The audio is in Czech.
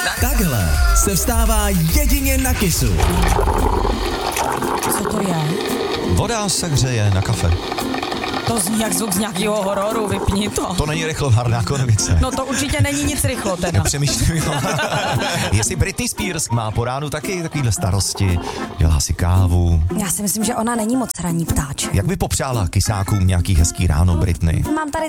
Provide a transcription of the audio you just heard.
Takhle se vstává jedině na Kissu. Co to je? Voda se hřeje na kafe. To zní jak zvuk z nějakého hororu, vypni to. To není rychlovarná konvice. No to určitě není nic rychlo teda. Přemýšlím, jestli Britney Spears má po ránu taky takovýhle starosti, dělá si kávu. Já si myslím, že ona není moc ranní ptáč. Jak by popřála kysákům nějaký hezký ráno Britney? Mám tady